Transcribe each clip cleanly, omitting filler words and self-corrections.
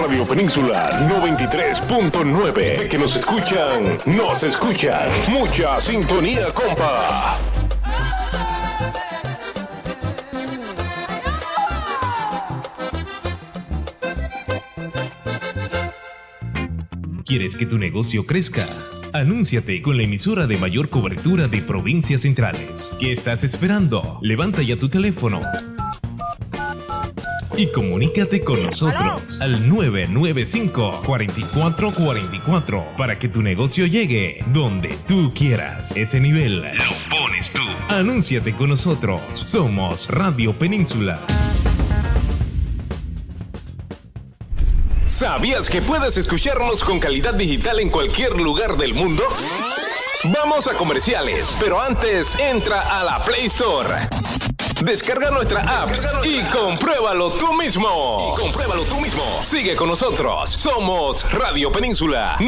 Radio Península 93.9. Que nos escuchan, nos escuchan. Mucha sintonía, compa. ¿Quieres que tu negocio crezca? Anúnciate con la emisora de mayor cobertura de provincias centrales. ¿Qué estás esperando? Levanta ya tu teléfono y comunícate con nosotros al 995-4444 para que tu negocio llegue donde tú quieras. Ese nivel lo pones tú. Anúnciate con nosotros. Somos Radio Península. ¿Sabías que puedes escucharnos con calidad digital en cualquier lugar del mundo? Vamos a comerciales, pero antes entra a la Play Store. Descarga nuestra app y compruébalo tú mismo. Sigue con nosotros. Somos Radio Península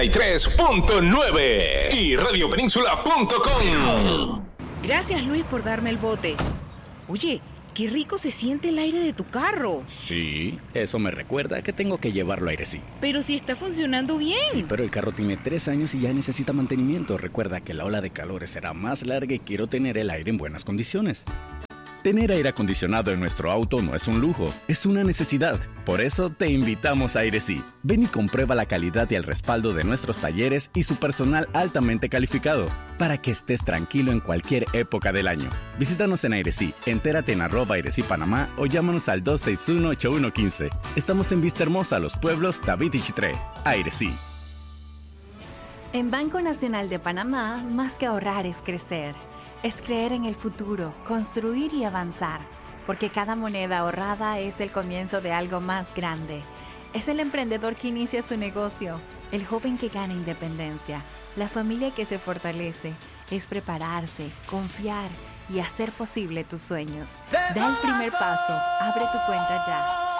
93.9 y radiopenínsula.com. Gracias, Luis, por darme el bote. Oye, qué rico se siente el aire de tu carro. Sí, eso me recuerda que tengo que llevarlo a Airesí. Pero si está funcionando bien. Sí, pero el carro tiene 3 años y ya necesita mantenimiento. Recuerda que la ola de calor será más larga y quiero tener el aire en buenas condiciones. Tener aire acondicionado en nuestro auto no es un lujo, es una necesidad. Por eso te invitamos a Airesí. Ven y comprueba la calidad y el respaldo de nuestros talleres y su personal altamente calificado, para que estés tranquilo en cualquier época del año. Visítanos en Airesí, entérate en @Airesí Panamá o llámanos al 261-8115. Estamos en Vista Hermosa, Los Pueblos, David y Chitré. Airesí. En Banco Nacional de Panamá, más que ahorrar es crecer. Es creer en el futuro, construir y avanzar, porque cada moneda ahorrada es el comienzo de algo más grande. Es el emprendedor que inicia su negocio, el joven que gana independencia, la familia que se fortalece. Es prepararse, confiar y hacer posible tus sueños. Da el primer paso, abre tu cuenta ya.